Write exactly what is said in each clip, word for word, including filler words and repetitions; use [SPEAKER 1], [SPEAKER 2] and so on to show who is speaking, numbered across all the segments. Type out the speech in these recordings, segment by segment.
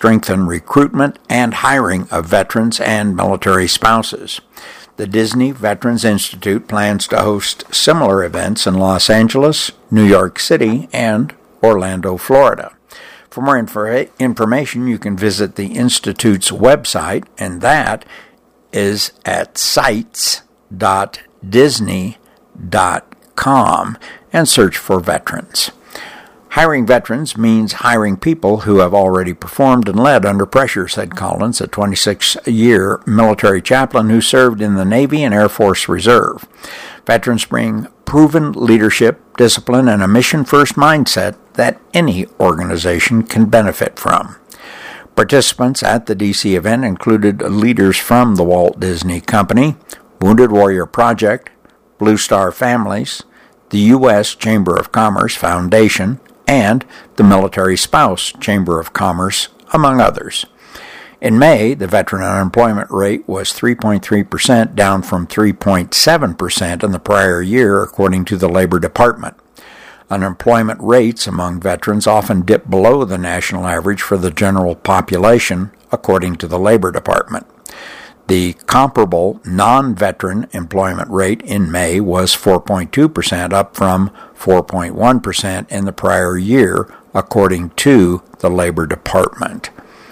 [SPEAKER 1] strengthen recruitment and hiring of veterans and military spouses. The Disney Veterans Institute plans to host similar events in Los Angeles, New York City, and Orlando, Florida. For more infor- information, you can visit the Institute's website, and that is at sites dot disney dot com, and search for veterans. Hiring veterans means hiring people who have already performed and led under pressure, said Collins, a twenty-six-year military chaplain who served in the Navy and Air Force Reserve. Veterans bring proven leadership, discipline, and a mission-first mindset that any organization can benefit from. Participants at the D C event included leaders from the Walt Disney Company, Wounded Warrior Project, Blue Star Families, the U S Chamber of Commerce Foundation, and the Military Spouse Chamber of Commerce, among others. In May, the veteran unemployment rate was three point three percent, down from three point seven percent in the prior year, according to the Labor Department. Unemployment rates among veterans often dip below the national average for the general population, according to the Labor Department. The comparable non-veteran employment rate in May was four point two percent, up from four point one percent in the prior year, according to the Labor Department.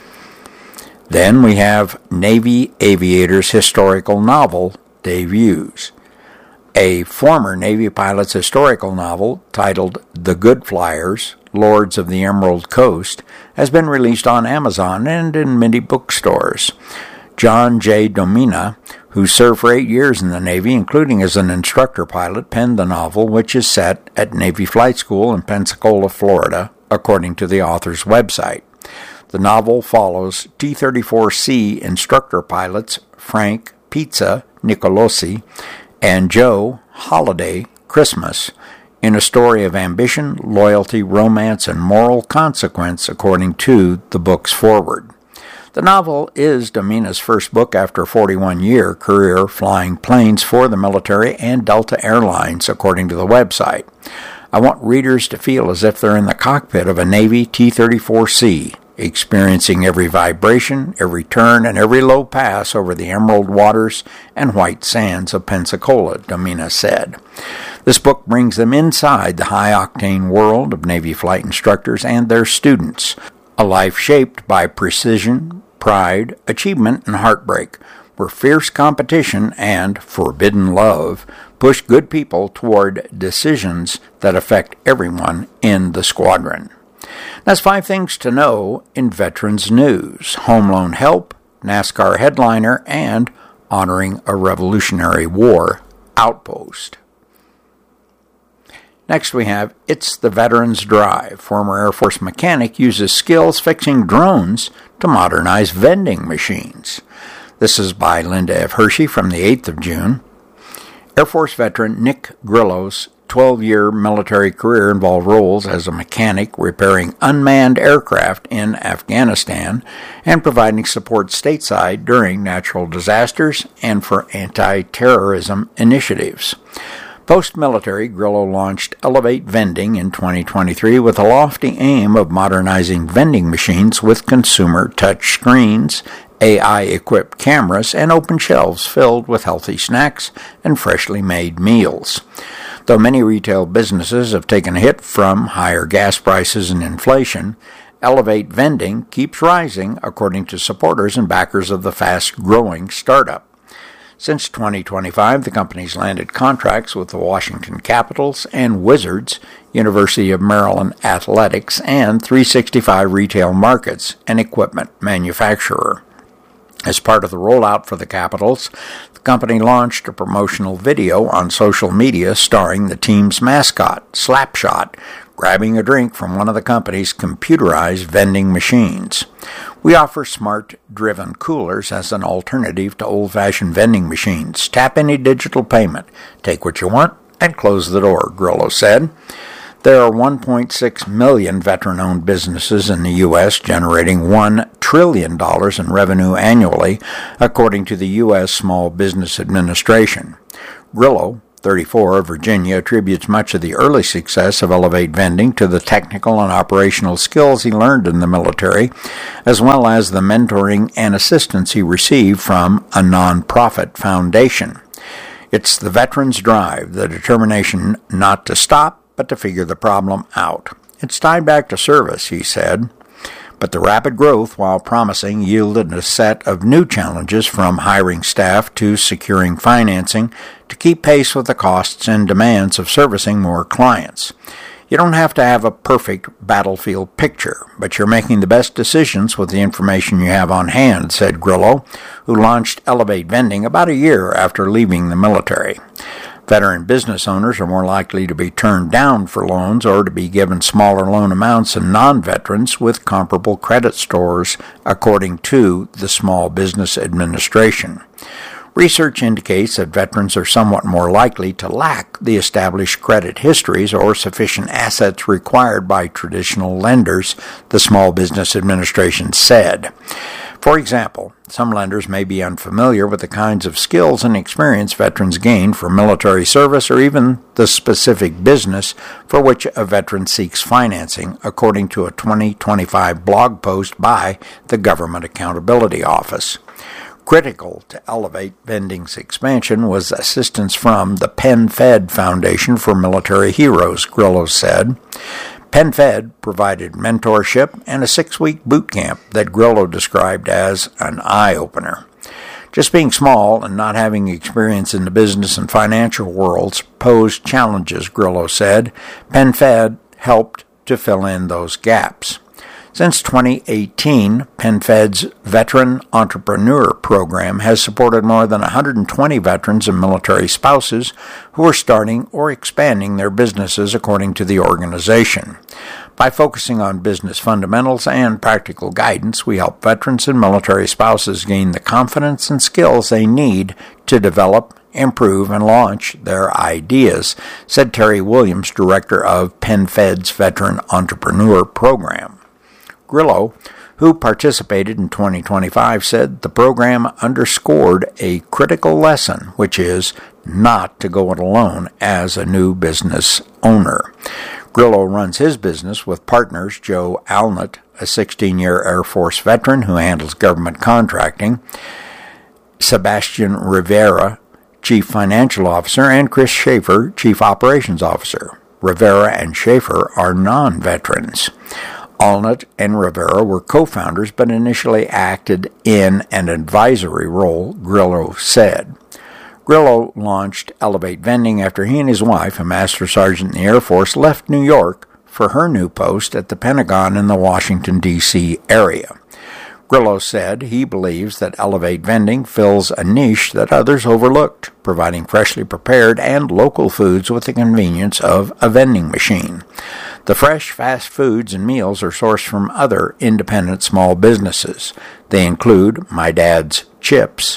[SPEAKER 1] Then we have Navy Aviator's historical novel debuts. A former Navy pilot's historical novel titled The Good Flyers, Lords of the Emerald Coast, has been released on Amazon and in many bookstores. John J. Domina, who served for eight years in the Navy, including as an instructor pilot, penned the novel, which is set at Navy Flight School in Pensacola, Florida, according to the author's website. The novel follows T thirty-four C instructor pilots Frank Pizza Nicolosi and Joe Holiday Christmas in a story of ambition, loyalty, romance, and moral consequence, according to the book's foreword. The novel is Domina's first book after a forty-one-year career flying planes for the military and Delta Airlines, according to the website. I want readers to feel as if they're in the cockpit of a Navy T thirty-four C, experiencing every vibration, every turn, and every low pass over the emerald waters and white sands of Pensacola, Domina said. This book brings them inside the high-octane world of Navy flight instructors and their students, a life shaped by precision, pride, achievement, and heartbreak, where fierce competition and forbidden love push good people toward decisions that affect everyone in the squadron. That's five things to know in Veterans News: Home Loan Help, NASCAR Headliner, and Honoring a Revolutionary War Outpost. Next we have It's the Veterans Drive. Former Air Force mechanic uses skills fixing drones to modernize vending machines. This is by Linda F. Hershey from the eighth of June. Air Force veteran Nick Grillo's twelve-year military career involved roles as a mechanic repairing unmanned aircraft in Afghanistan and providing support stateside during natural disasters and for anti-terrorism initiatives. Post-military, Grillo launched Elevate Vending in twenty twenty-three with a lofty aim of modernizing vending machines with consumer touch screens, A I-equipped cameras, and open shelves filled with healthy snacks and freshly made meals. Though many retail businesses have taken a hit from higher gas prices and inflation, Elevate Vending keeps rising, according to supporters and backers of the fast-growing startup. Since twenty twenty-five, the company's landed contracts with the Washington Capitals and Wizards, University of Maryland Athletics, and three sixty-five Retail Markets, an equipment manufacturer. As part of the rollout for the Capitals, the company launched a promotional video on social media starring the team's mascot, Slapshot, grabbing a drink from one of the company's computerized vending machines. We offer smart-driven coolers as an alternative to old-fashioned vending machines. Tap any digital payment, take what you want, and close the door, Grillo said. There are one point six million veteran-owned businesses in the U S, generating one trillion dollars in revenue annually, according to the U S Small Business Administration. Grillo, thirty-four of Virginia attributes much of the early success of Elevate Vending to the technical and operational skills he learned in the military, as well as the mentoring and assistance he received from a nonprofit foundation. It's the veteran's drive, the determination not to stop, but to figure the problem out. It's tied back to service, he said. But the rapid growth, while promising, yielded a set of new challenges, from hiring staff to securing financing to keep pace with the costs and demands of servicing more clients. You don't have to have a perfect battlefield picture, but you're making the best decisions with the information you have on hand, said Grillo, who launched Elevate Vending about a year after leaving the military. Veteran business owners are more likely to be turned down for loans or to be given smaller loan amounts than non-veterans with comparable credit scores, according to the Small Business Administration. Research indicates that veterans are somewhat more likely to lack the established credit histories or sufficient assets required by traditional lenders, the Small Business Administration said. For example, some lenders may be unfamiliar with the kinds of skills and experience veterans gain from military service or even the specific business for which a veteran seeks financing, according to a twenty twenty-five blog post by the Government Accountability Office. Critical to Elevate Vending's expansion was assistance from the PenFed Foundation for Military Heroes, Grillo said. PenFed provided mentorship and a six-week boot camp that Grillo described as an eye-opener. Just being small and not having experience in the business and financial worlds posed challenges, Grillo said. PenFed helped to fill in those gaps. Since twenty eighteen, PenFed's Veteran Entrepreneur Program has supported more than one hundred twenty veterans and military spouses who are starting or expanding their businesses, according to the organization. By focusing on business fundamentals and practical guidance, we help veterans and military spouses gain the confidence and skills they need to develop, improve, and launch their ideas, said Terry Williams, director of PenFed's Veteran Entrepreneur Program. Grillo, who participated in twenty twenty-five, said the program underscored a critical lesson, which is not to go it alone as a new business owner. Grillo runs his business with partners Joe Alnett, a sixteen-year Air Force veteran who handles government contracting, Sebastian Rivera, Chief Financial Officer, and Chris Schaefer, Chief Operations Officer. Rivera and Schaefer are non-veterans. Alnett and Rivera were co-founders but initially acted in an advisory role, Grillo said. Grillo launched Elevate Vending after he and his wife, a Master Sergeant in the Air Force, left New York for her new post at the Pentagon in the Washington, D C area. Grillo said he believes that Elevate Vending fills a niche that others overlooked, providing freshly prepared and local foods with the convenience of a vending machine. The fresh, fast foods and meals are sourced from other independent small businesses. They include My Dad's Chips,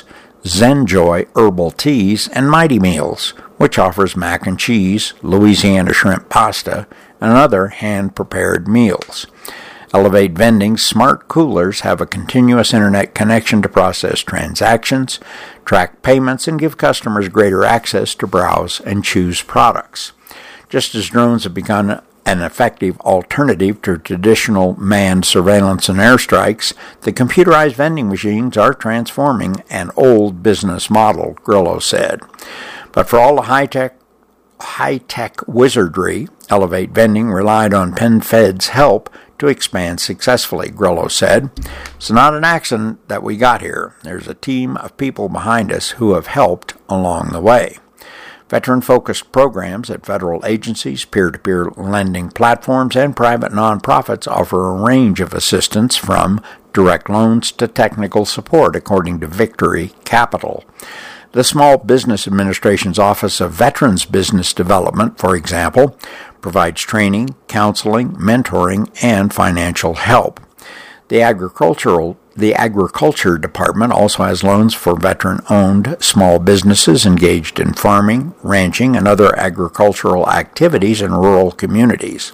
[SPEAKER 1] Zenjoy Herbal Teas, and Mighty Meals, which offers mac and cheese, Louisiana shrimp pasta, and other hand-prepared meals. Elevate Vending's smart coolers have a continuous internet connection to process transactions, track payments, and give customers greater access to browse and choose products. Just as drones have become an effective alternative to traditional manned surveillance and airstrikes, the computerized vending machines are transforming an old business model, Grillo said. But for all the high-tech high-tech wizardry, Elevate Vending relied on PenFed's help to expand successfully, Grillo said. It's not an accident that we got here. There's a team of people behind us who have helped along the way. Veteran-focused programs at federal agencies, peer-to-peer lending platforms, and private nonprofits offer a range of assistance from direct loans to technical support, according to Victory Capital. The Small Business Administration's Office of Veterans Business Development, for example, provides training, counseling, mentoring, and financial help. The agricultural The Agriculture Department also has loans for veteran-owned small businesses engaged in farming, ranching, and other agricultural activities in rural communities.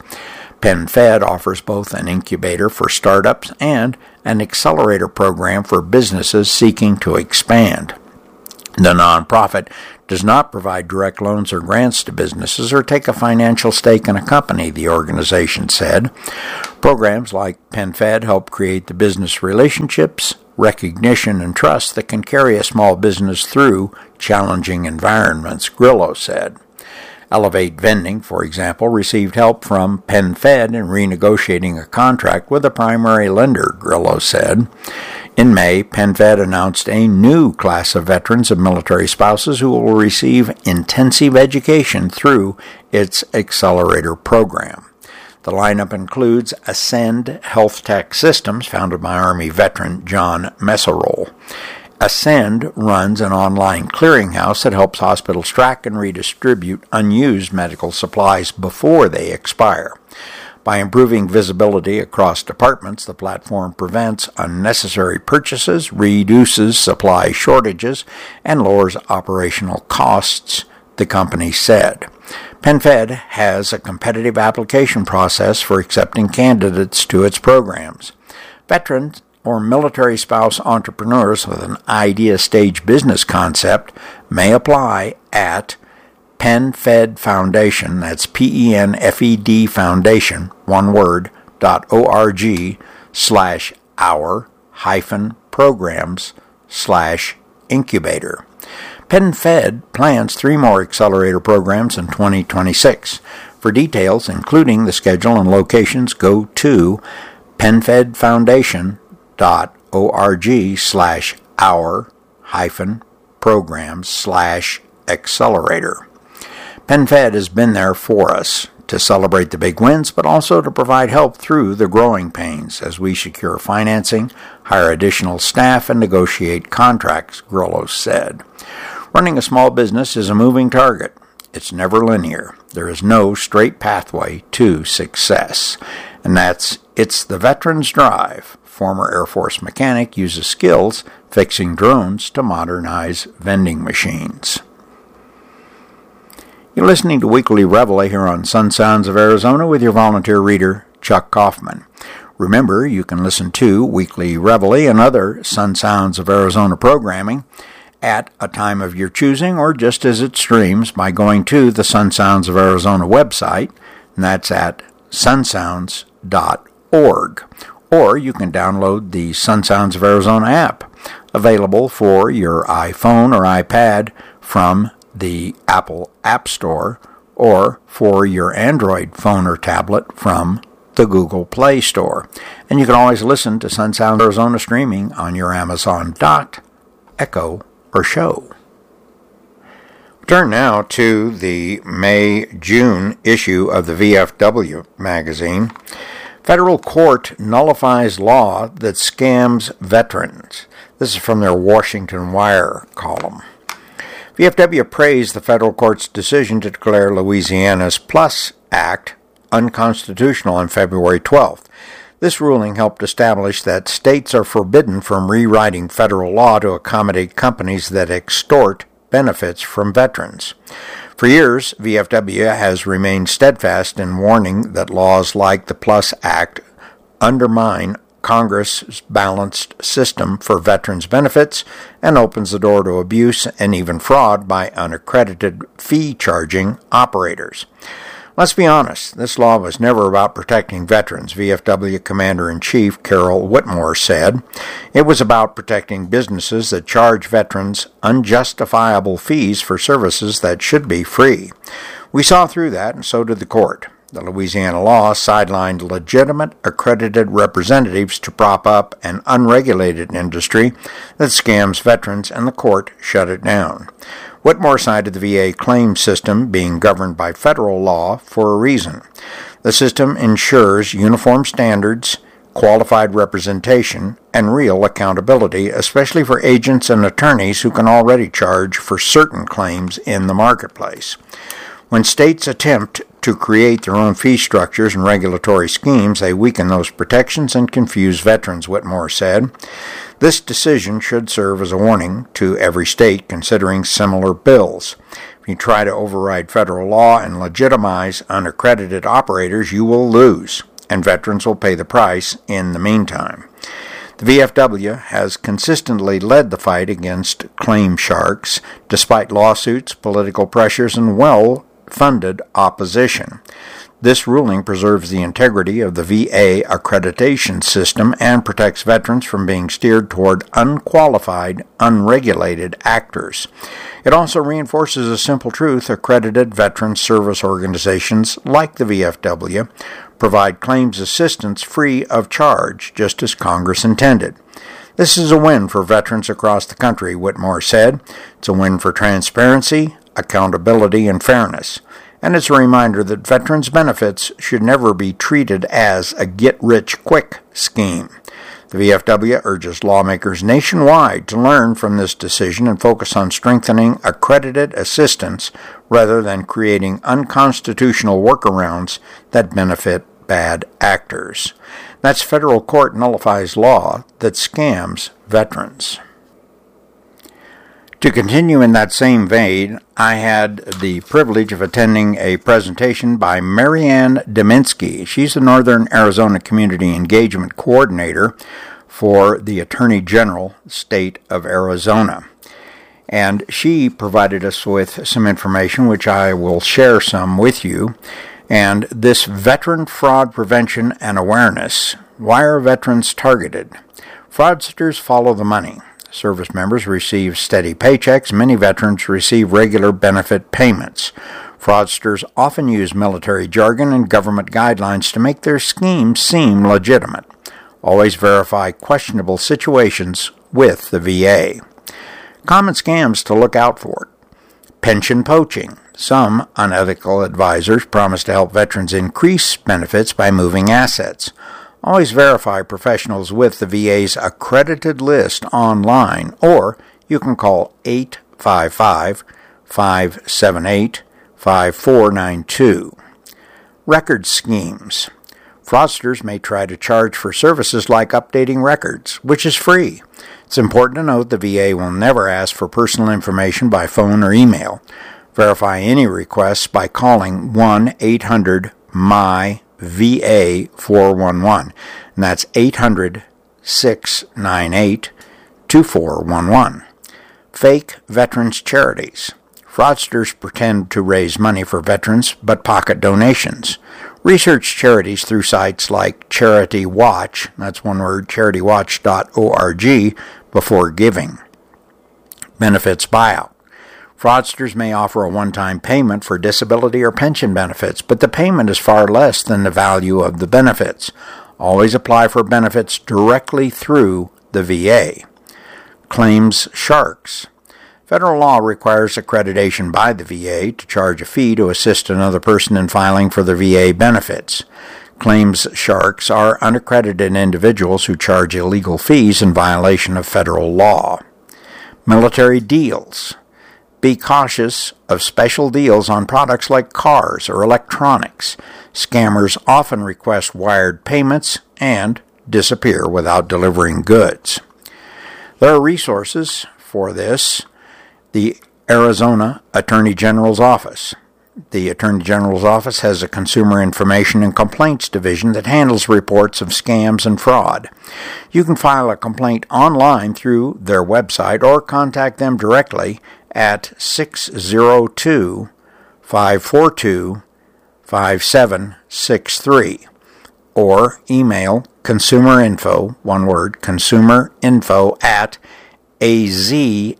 [SPEAKER 1] PenFed offers both an incubator for startups and an accelerator program for businesses seeking to expand. The nonprofit does not provide direct loans or grants to businesses or take a financial stake in a company, the organization said. Programs like PenFed help create the business relationships, recognition, and trust that can carry a small business through challenging environments, Grillo said. Elevate Vending, for example, received help from PenFed in renegotiating a contract with a primary lender, Grillo said. In May, PenFed announced a new class of veterans and military spouses who will receive intensive education through its Accelerator program. The lineup includes Ascend Health Tech Systems, founded by Army veteran John Messerol. Ascend runs an online clearinghouse that helps hospitals track and redistribute unused medical supplies before they expire. By improving visibility across departments, the platform prevents unnecessary purchases, reduces supply shortages, and lowers operational costs, the company said. PenFed has a competitive application process for accepting candidates to its programs. Veterans or military spouse entrepreneurs with an idea stage business concept may apply at PenFed Foundation, that's P E N F E D Foundation, one word, dot O-R-G slash our hyphen programs slash incubator. PenFed plans three more accelerator programs in twenty twenty-six. For details, including the schedule and locations, go to PenFed Foundation dot org slash our hyphen programs slash accelerator. PenFed has been there for us to celebrate the big wins, but also to provide help through the growing pains as we secure financing, hire additional staff, and negotiate contracts, Grillo said. Running a small business is a moving target. It's never linear. There is no straight pathway to success. And that's It's the Veteran's Drive. Former Air Force mechanic uses skills fixing drones to modernize vending machines. You're listening to Weekly Reveille here on Sun Sounds of Arizona with your volunteer reader, Chuck Kaufman. Remember, you can listen to Weekly Reveille and other Sun Sounds of Arizona programming at a time of your choosing or just as it streams by going to the Sun Sounds of Arizona website, and that's at sun sounds dot org. Or you can download the Sun Sounds of Arizona app, available for your iPhone or iPad from the Apple App Store, or for your Android phone or tablet from the Google Play Store. And you can always listen to Sun Sounds Arizona streaming on your Amazon Dot, Echo, or Show. Turn now to the May-June issue of the V F W magazine. Federal court nullifies law that scams veterans. This is from their Washington Wire column. V F W praised the federal court's decision to declare Louisiana's PLUS Act unconstitutional on February twelfth. This ruling helped establish that states are forbidden from rewriting federal law to accommodate companies that extort benefits from veterans. For years, V F W has remained steadfast in warning that laws like the PLUS Act undermine Congress's balanced system for veterans' benefits and opens the door to abuse and even fraud by unaccredited fee-charging operators. Let's be honest, this law was never about protecting veterans, V F W Commander-in-Chief Carol Whitmore said. It was about protecting businesses that charge veterans unjustifiable fees for services that should be free. We saw through that, and so did the court. The Louisiana law sidelined legitimate, accredited representatives to prop up an unregulated industry that scams veterans, and the court shut it down. Whitmore cited the V A claim system being governed by federal law for a reason. The system ensures uniform standards, qualified representation, and real accountability, especially for agents and attorneys who can already charge for certain claims in the marketplace. When states attempt to create their own fee structures and regulatory schemes, they weaken those protections and confuse veterans, Whitmore said. This decision should serve as a warning to every state considering similar bills. If you try to override federal law and legitimize unaccredited operators, you will lose, and veterans will pay the price in the meantime. The V F W has consistently led the fight against claim sharks, despite lawsuits, political pressures, and well-funded opposition. This ruling preserves the integrity of the V A accreditation system and protects veterans from being steered toward unqualified, unregulated actors. It also reinforces a simple truth: accredited veteran service organizations like the V F W provide claims assistance free of charge, just as Congress intended. This is a win for veterans across the country, Whitmore said. It's a win for transparency, accountability, and fairness. And it's a reminder that veterans' benefits should never be treated as a get-rich-quick scheme. The V F W urges lawmakers nationwide to learn from this decision and focus on strengthening accredited assistance rather than creating unconstitutional workarounds that benefit bad actors. That's federal court nullifies law that scams veterans. To continue in that same vein, I had the privilege of attending a presentation by Marianne Dominski. She's the Northern Arizona Community Engagement Coordinator for the Attorney General, State of Arizona. And she provided us with some information, which I will share some with you. And this veteran fraud prevention and awareness. Why are veterans targeted? Fraudsters follow the money. Service members receive steady paychecks. Many veterans receive regular benefit payments. Fraudsters often use military jargon and government guidelines to make their schemes seem legitimate. Always verify questionable situations with the V A. Common scams to look out for. Pension poaching. Some unethical advisors promise to help veterans increase benefits by moving assets. Always verify professionals with the V A's accredited list online, or you can call eight five five, five seven eight, five four nine two. Record schemes. Fraudsters may try to charge for services like updating records, which is free. It's important to note the V A will never ask for personal information by phone or email. Verify any requests by calling one eight hundred M Y V A four one one, and that's eight hundred, six nine eight, two four one one. Fake veterans charities. Fraudsters pretend to raise money for veterans but pocket donations. Research charities through sites like Charity Watch, that's one word, charity watch dot org, before giving. Benefits buyout. Fraudsters may offer a one-time payment for disability or pension benefits, but the payment is far less than the value of the benefits. Always apply for benefits directly through the V A. Claims sharks. Federal law requires accreditation by the V A to charge a fee to assist another person in filing for the V A benefits. Claims sharks are unaccredited individuals who charge illegal fees in violation of federal law. Military deals. Be cautious of special deals on products like cars or electronics. Scammers often request wired payments and disappear without delivering goods. There are resources for this. The Arizona Attorney General's Office. The Attorney General's Office has a Consumer Information and Complaints Division that handles reports of scams and fraud. You can file a complaint online through their website or contact them directly at six zero two, five four two, five seven six three or email consumerinfo, one word, consumerinfo at azag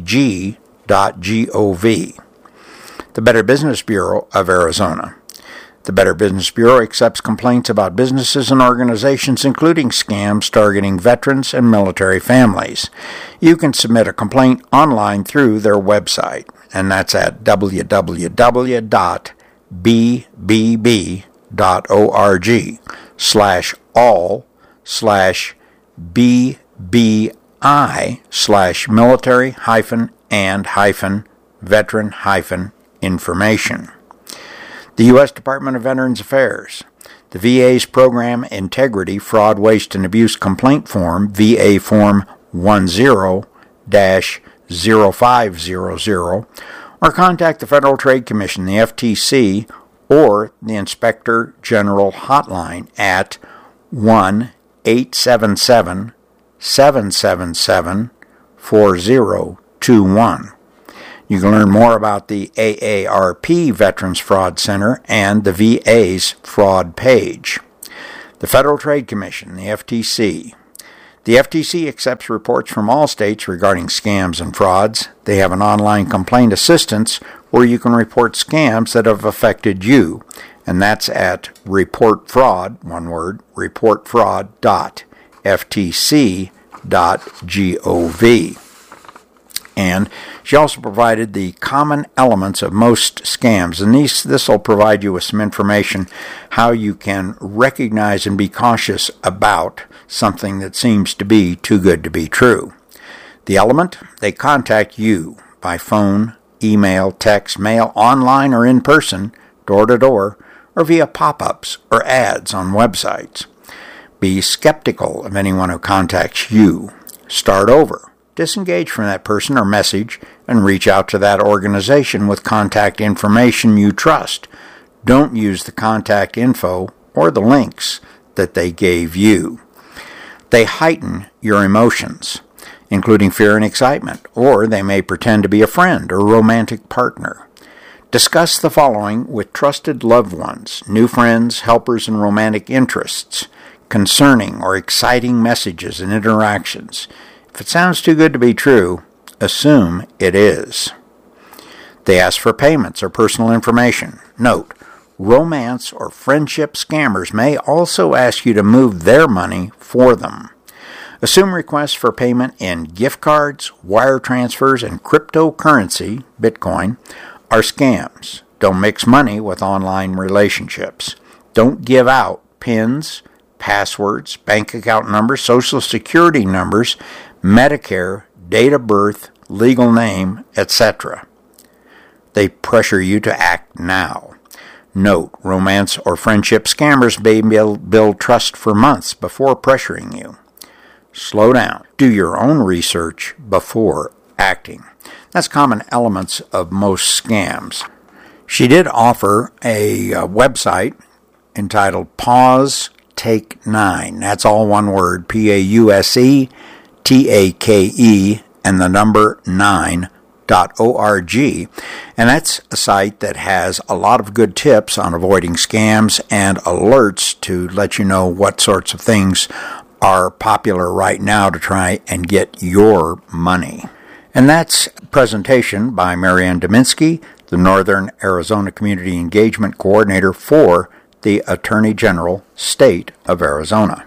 [SPEAKER 1] dot gov. The Better Business Bureau of Arizona. The Better Business Bureau accepts complaints about businesses and organizations, including scams targeting veterans and military families. You can submit a complaint online through their website, and that's at w w w dot b b b dot org slash all slash b b i slash military hyphen and hyphen veteran hyphen information. The U S Department of Veterans Affairs. The V A's Program Integrity Fraud, Waste, and Abuse Complaint Form, V A Form ten dash zero five zero zero, or contact the Federal Trade Commission, the F T C, or the Inspector General Hotline at one eight seven seven, seven seven seven, four zero two one. You can learn more about the A A R P Veterans Fraud Center and the V A's fraud page. The Federal Trade Commission, the F T C. The F T C accepts reports from all states regarding scams and frauds. They have an online complaint assistance where you can report scams that have affected you, and that's at report fraud, one word, report fraud dot f t c dot gov. And she also provided the common elements of most scams, and these this will provide you with some information how you can recognize and be cautious about something that seems to be too good to be true. The element, they contact you by phone, email, text, mail, online or in person, door to door, or via pop-ups or ads on websites. Be skeptical of anyone who contacts you. Start over. Disengage from that person or message and reach out to that organization with contact information you trust. Don't use the contact info or the links that they gave you. They heighten your emotions, including fear and excitement, or they may pretend to be a friend or romantic partner. Discuss the following with trusted loved ones, new friends, helpers, and romantic interests, concerning or exciting messages and interactions. If it sounds too good to be true, assume it is. They ask for payments or personal information. Note, romance or friendship scammers may also ask you to move their money for them. Assume requests for payment in gift cards, wire transfers, and cryptocurrency, Bitcoin, are scams. Don't mix money with online relationships. Don't give out PINs, passwords, bank account numbers, social security numbers, Medicare, date of birth, legal name, et cetera. They pressure you to act now. Note, romance or friendship scammers may build trust for months before pressuring you. Slow down. Do your own research before acting. That's common elements of most scams. She did offer a uh, website entitled Pause Take Nine. That's all one word, P A U S E T A K E and the number nine dot org. And that's a site that has a lot of good tips on avoiding scams and alerts to let you know what sorts of things are popular right now to try and get your money. And that's a presentation by Marianne Dominski, the Northern Arizona Community Engagement Coordinator for the Attorney General, State of Arizona.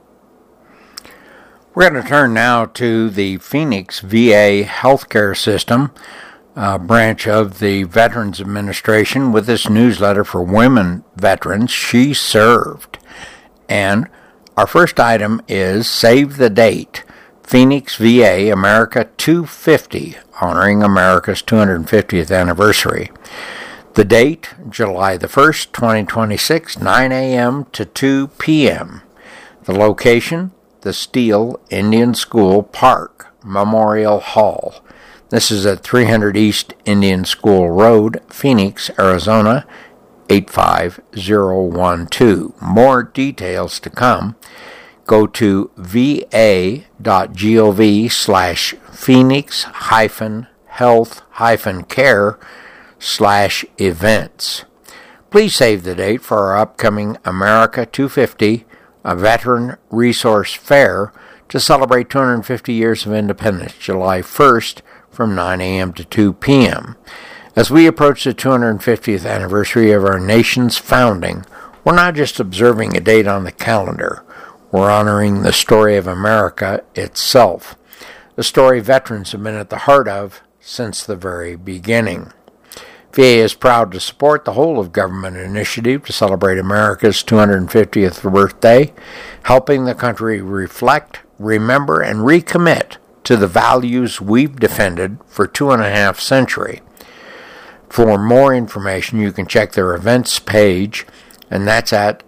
[SPEAKER 1] We're going to turn now to the Phoenix V A healthcare system, a branch of the Veterans Administration, with this newsletter for women veterans, She Served. And our first item is Save the Date, Phoenix V A America two fifty, honoring America's two hundred fiftieth anniversary. The date, July the first, twenty twenty-six, nine a.m. to two p.m. The location, the Steele Indian School Park Memorial Hall. This is at three hundred East Indian School Road, Phoenix, Arizona, eight five zero one two. More details to come. Go to va.gov slash phoenix hyphen health hyphen care slash events. Please save the date for our upcoming America two fifty, a Veteran Resource Fair to celebrate two hundred fifty years of independence, July first from nine a.m. to two p.m. As we approach the two hundred fiftieth anniversary of our nation's founding, we're not just observing a date on the calendar, we're honoring the story of America itself, the story veterans have been at the heart of since the very beginning. V A is proud to support the whole of government initiative to celebrate America's two hundred fiftieth birthday, helping the country reflect, remember, and recommit to the values we've defended for two and a half centuries. For more information, you can check their events page, and that's at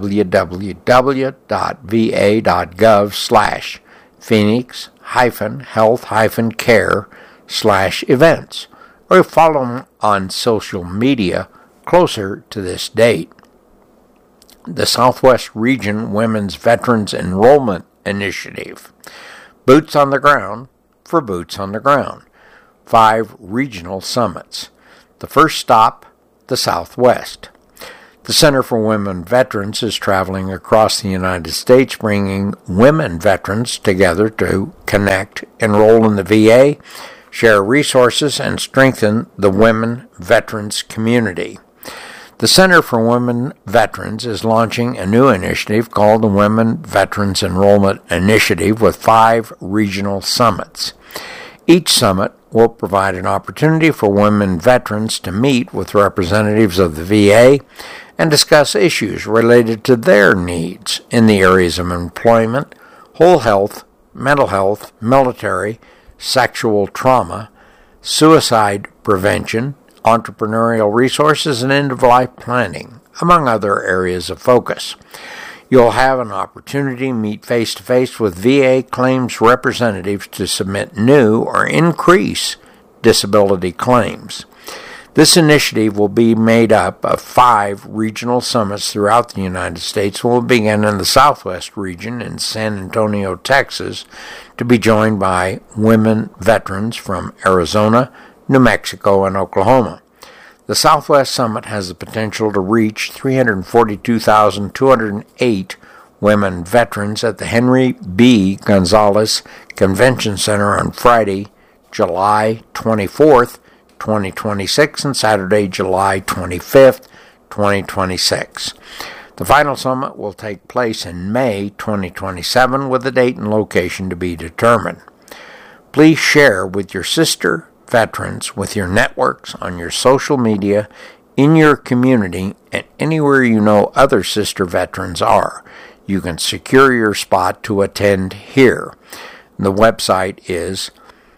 [SPEAKER 1] www.va.gov slash phoenix hyphen health hyphen care slash events, or follow them on social media closer to this date. The Southwest Region Women's Veterans Enrollment Initiative. Boots on the Ground for Boots on the Ground. Five regional summits. The first stop, the Southwest. The Center for Women Veterans is traveling across the United States, bringing women veterans together to connect, enroll in the V A, share resources, and strengthen the women veterans community. The Center for Women Veterans is launching a new initiative called the Women Veterans Enrollment Initiative with five regional summits. Each summit will provide an opportunity for women veterans to meet with representatives of the V A and discuss issues related to their needs in the areas of employment, whole health, mental health, military, sexual trauma, suicide prevention, entrepreneurial resources, and end-of-life planning, among other areas of focus. You'll have an opportunity to meet face-to-face with V A claims representatives to submit new or increase disability claims. This initiative will be made up of five regional summits throughout the United States and will begin in the Southwest region in San Antonio, Texas, to be joined by women veterans from Arizona, New Mexico, and Oklahoma. The Southwest Summit has the potential to reach three hundred forty-two thousand two hundred eight women veterans at the Henry B. Gonzalez Convention Center on Friday, July twenty-fourth, twenty twenty-six, and Saturday, July twenty-fifth, twenty twenty-six. The final summit will take place in May twenty twenty-seven, with a date and location to be determined. Please share with your sister veterans, with your networks, on your social media, in your community, and anywhere you know other sister veterans are. You can secure your spot to attend here. The website is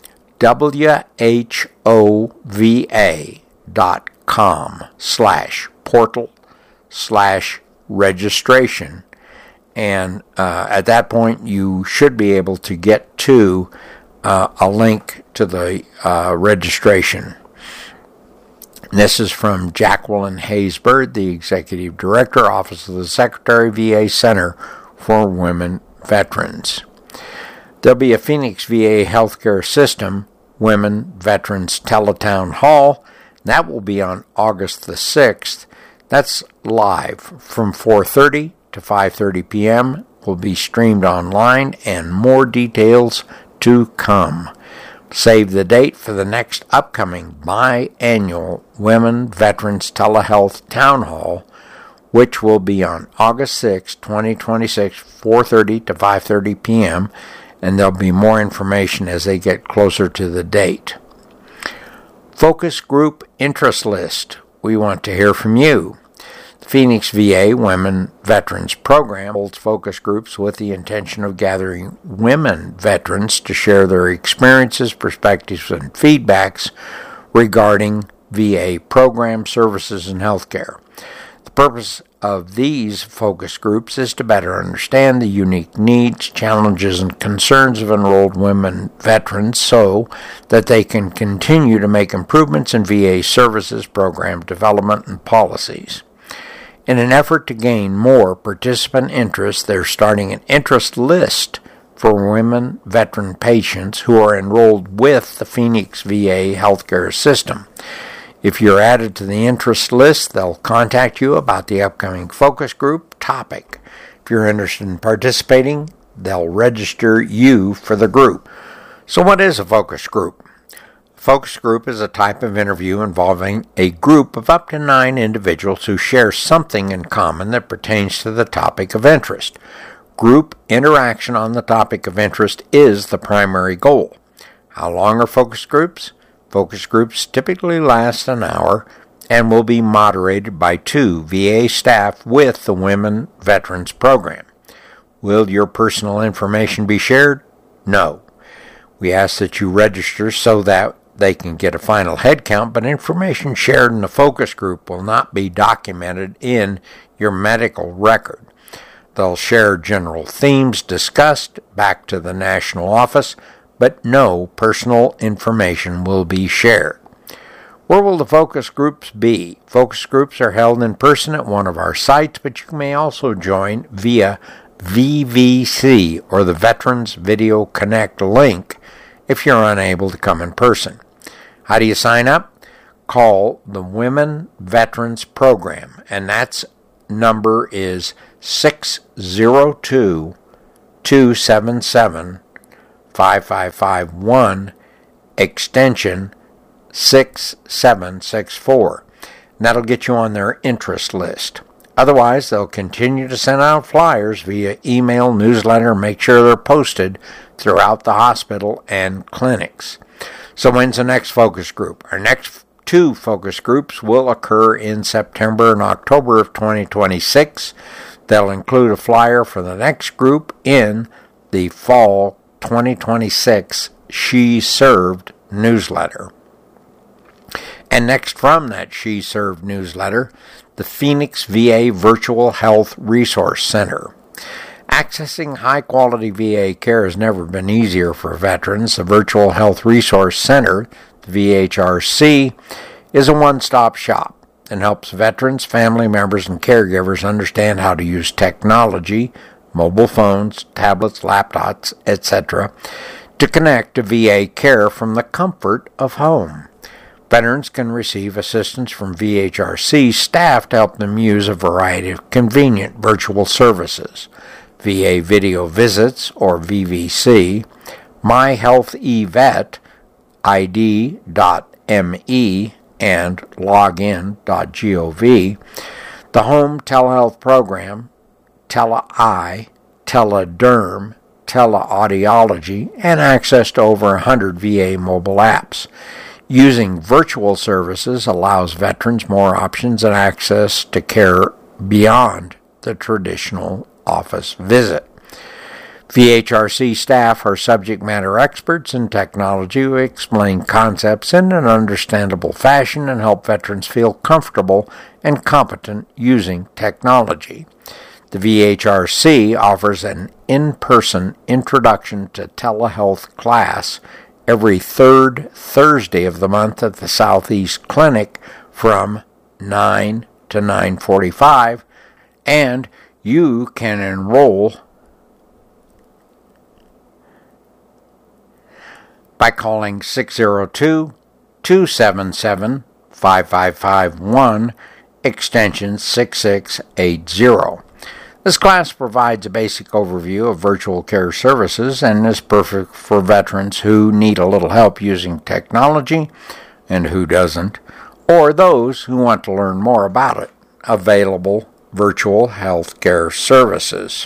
[SPEAKER 1] W H O V A dot com slash portal slash registration. And uh, at that point, you should be able to get to uh, a link to the uh, registration. This is from Jacqueline Haysbird, the Executive Director, Office of the Secretary, V A Center for Women Veterans. There'll be a Phoenix V A Healthcare System Women Veterans Teletown Hall. That will be on August the sixth. That's live from four thirty to five thirty p.m. Will be streamed online, and more details to come. Save the date for the next upcoming biannual Women Veterans Telehealth Town Hall, which will be on August sixth, twenty twenty-six, four thirty to five thirty p.m., and there'll be more information as they get closer to the date. Focus Group Interest List. We want to hear from you. The Phoenix V A Women Veterans Program holds focus groups with the intention of gathering women veterans to share their experiences, perspectives, and feedbacks regarding V A program services and healthcare. The purpose of these focus groups is to better understand the unique needs, challenges, and concerns of enrolled women veterans so that they can continue to make improvements in V A services, program development, and policies. In an effort to gain more participant interest, they're starting an interest list for women veteran patients who are enrolled with the Phoenix V A healthcare system. If you're added to the interest list, they'll contact you about the upcoming focus group topic. If you're interested in participating, they'll register you for the group. So what is a focus group? A focus group is a type of interview involving a group of up to nine individuals who share something in common that pertains to the topic of interest. Group interaction on the topic of interest is the primary goal. How long are focus groups? Focus groups typically last an hour and will be moderated by two V A staff with the Women Veterans Program. Will your personal information be shared? No. We ask that you register so that they can get a final head count, but information shared in the focus group will not be documented in your medical record. They'll share general themes discussed back to the national office, but no personal information will be shared. Where will the focus groups be? Focus groups are held in person at one of our sites, but you may also join via V V C, or the Veterans Video Connect link if you're unable to come in person. How do you sign up? Call the Women Veterans Program, and that's number is six zero two, two seven seven, five five five one, extension six seven six four. And that'll get you on their interest list. Otherwise, they'll continue to send out flyers via email, newsletter, and make sure they're posted throughout the hospital and clinics. So when's the next focus group? Our next two focus groups will occur in September and October of twenty twenty-six. They'll include a flyer for the next group in the fall twenty twenty-six She Served newsletter. And next from that She Served newsletter, the Phoenix V A Virtual Health Resource Center. Accessing high-quality V A care has never been easier for veterans. The Virtual Health Resource Center, the V H R C, is a one-stop shop and helps veterans, family members, and caregivers understand how to use technology, mobile phones, tablets, laptops, et cetera, to connect to V A care from the comfort of home. Veterans can receive assistance from V H R C staff to help them use a variety of convenient virtual services: V A video visits, or V V C, My Health eVet, I D dot M E, and login dot gov, the Home Telehealth Program, TeleEye, Telederm, Teleaudiology, and access to over one hundred V A mobile apps. Using virtual services allows veterans more options and access to care beyond the traditional office visit. V H R C staff are subject matter experts in technology who explain concepts in an understandable fashion and help veterans feel comfortable and competent using technology. The V H R C offers an in-person introduction to telehealth class every third Thursday of the month at the Southeast Clinic from nine to nine forty-five, and you can enroll by calling six zero two, two seven seven, five five five one, extension six six eight zero. This class provides a basic overview of virtual care services and is perfect for veterans who need a little help using technology, and who doesn't, or those who want to learn more about it. Available virtual health care services.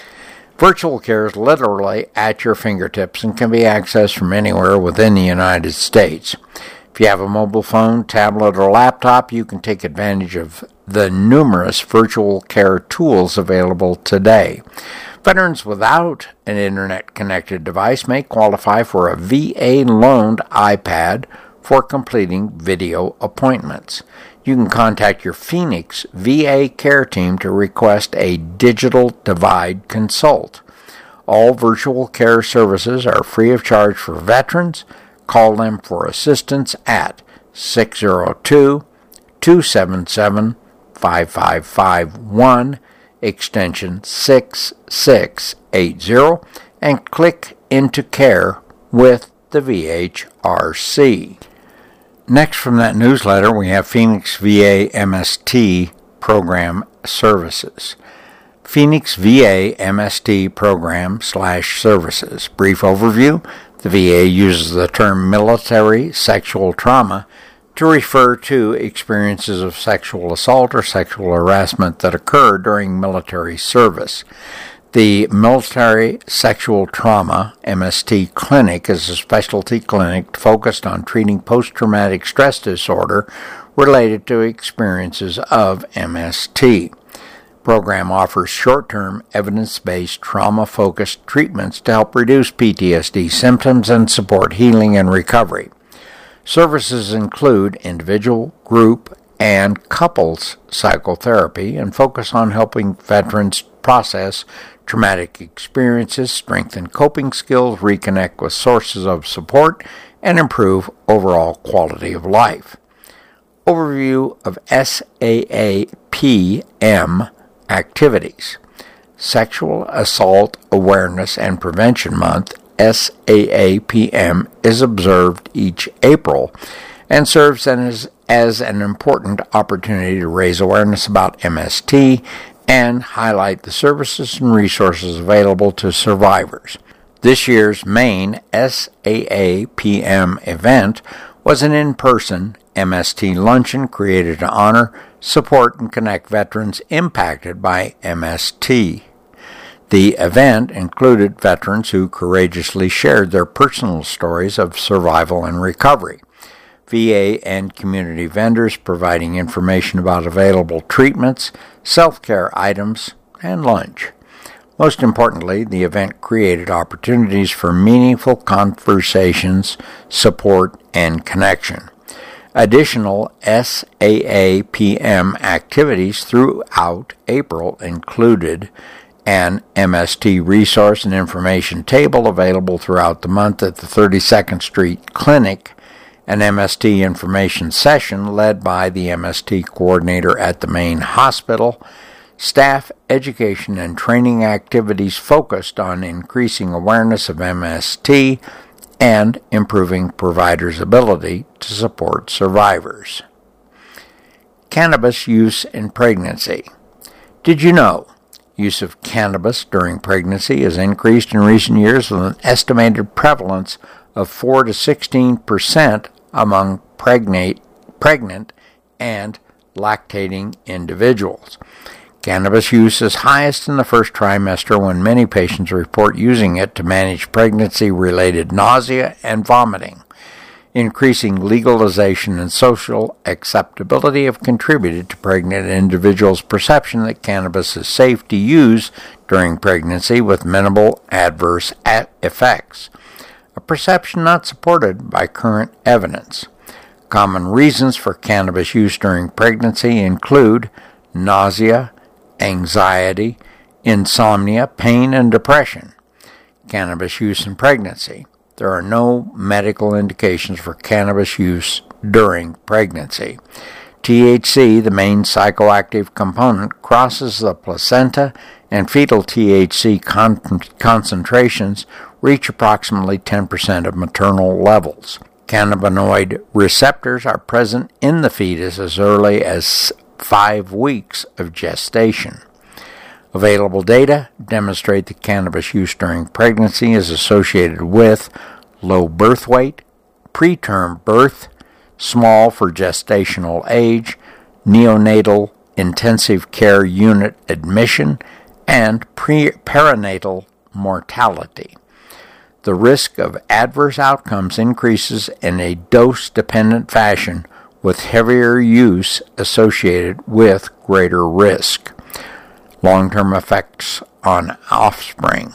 [SPEAKER 1] Virtual care is literally at your fingertips and can be accessed from anywhere within the United States. If you have a mobile phone, tablet, or laptop, you can take advantage of the numerous virtual care tools available today. Veterans without an internet-connected device may qualify for a V A-loaned iPad for completing video appointments. You can contact your Phoenix V A care team to request a digital divide consult. All virtual care services are free of charge for veterans. Call them for assistance at six zero two, two seven seven, five five five one, extension six six eight zero, and click into care with the V H R C. Next from that newsletter, we have Phoenix V A M S T Program Services. Phoenix V A M S T Program slash Services. Brief overview. The V A uses the term military sexual trauma to refer to experiences of sexual assault or sexual harassment that occur during military service. The Military Sexual Trauma M S T Clinic is a specialty clinic focused on treating post-traumatic stress disorder related to experiences of M S T. The program offers short-term, evidence-based, trauma-focused treatments to help reduce P T S D symptoms and support healing and recovery. Services include individual, group, and couples psychotherapy and focus on helping veterans process traumatic experiences, strengthen coping skills, reconnect with sources of support, and improve overall quality of life. Overview of S A A P M activities. Sexual Assault Awareness and Prevention Month, S A A P M, is observed each April and serves as, as an important opportunity to raise awareness about M S T and highlight the services and resources available to survivors. This year's main S A A P M event was an in-person M S T luncheon created to honor, support, and connect veterans impacted by M S T. The event included veterans who courageously shared their personal stories of survival and recovery, V A and community vendors providing information about available treatments, self-care items, and lunch. Most importantly, the event created opportunities for meaningful conversations, support, and connection. Additional S A A P M activities throughout April included an M S T resource and information table available throughout the month at the thirty-second Street Clinic, an M S T information session led by the M S T coordinator at the main hospital, staff education and training activities focused on increasing awareness of M S T and improving providers' ability to support survivors. Cannabis use in pregnancy. Did you know use of cannabis during pregnancy has increased in recent years with an estimated prevalence of four to sixteen percent among pregnant, pregnant and lactating individuals. Cannabis use is highest in the first trimester when many patients report using it to manage pregnancy-related nausea and vomiting. Increasing legalization and social acceptability have contributed to pregnant individuals' perception that cannabis is safe to use during pregnancy with minimal adverse effects, a perception not supported by current evidence. Common reasons for cannabis use during pregnancy include nausea, anxiety, insomnia, pain, and depression. Cannabis use in pregnancy. There are no medical indications for cannabis use during pregnancy. T H C, the main psychoactive component, crosses the placenta, and fetal T H C con- concentrations reach approximately ten percent of maternal levels. Cannabinoid receptors are present in the fetus as early as five weeks of gestation. Available data demonstrate that cannabis use during pregnancy is associated with low birth weight, preterm birth, small for gestational age, neonatal intensive care unit admission, and pre- perinatal mortality. The risk of adverse outcomes increases in a dose-dependent fashion, with heavier use associated with greater risk. Long-term effects on offspring.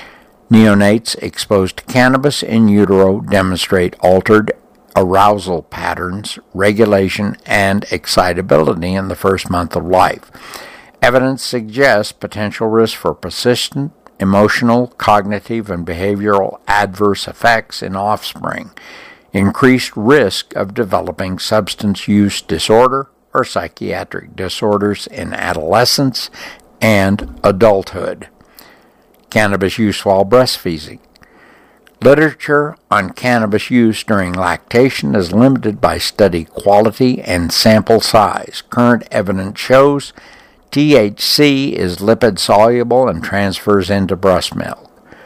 [SPEAKER 1] Neonates exposed to cannabis in utero demonstrate altered arousal patterns, regulation, and excitability in the first month of life. Evidence suggests potential risk for persistent emotional, cognitive, and behavioral adverse effects in offspring, increased risk of developing substance use disorder or psychiatric disorders in adolescence and adulthood. Cannabis use while breastfeeding. Literature on cannabis use during lactation is limited by study quality and sample size. Current evidence shows T H C is lipid-soluble and transfers into breast milk.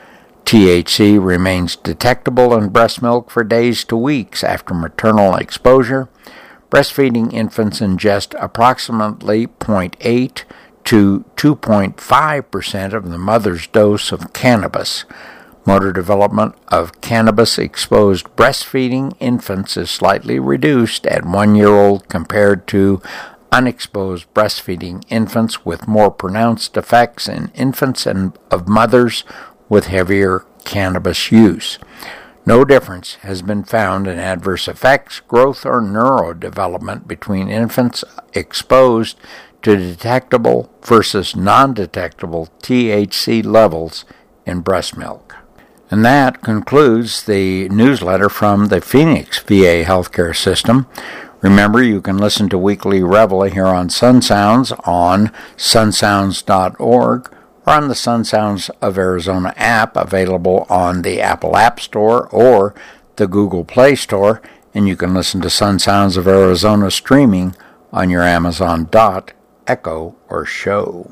[SPEAKER 1] T H C remains detectable in breast milk for days to weeks after maternal exposure. Breastfeeding infants ingest approximately zero point eight to two point five percent of the mother's dose of cannabis. Motor development of cannabis-exposed breastfeeding infants is slightly reduced at one year old compared to unexposed breastfeeding infants, with more pronounced effects in infants and of mothers with heavier cannabis use. No difference has been found in adverse effects, growth, or neurodevelopment between infants exposed to detectable versus non-detectable T H C levels in breast milk. And that concludes the newsletter from the Phoenix V A Healthcare System. Remember, you can listen to Weekly Reveille here on Sun Sounds on sun sounds dot org, or on the Sun Sounds of Arizona app, available on the Apple App Store or the Google Play Store, and you can listen to Sun Sounds of Arizona streaming on your Amazon Dot, Echo, or Show.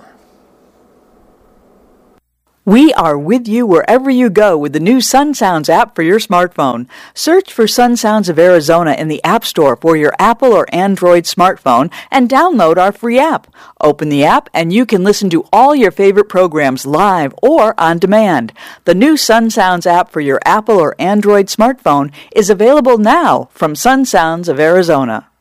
[SPEAKER 2] We are with you wherever you go with the new Sun Sounds app for your smartphone. Search for Sun Sounds of Arizona in the App Store for your Apple or Android smartphone and download our free app. Open the app and you can listen to all your favorite programs live or on demand. The new Sun Sounds app for your Apple or Android smartphone is available now from Sun Sounds of Arizona.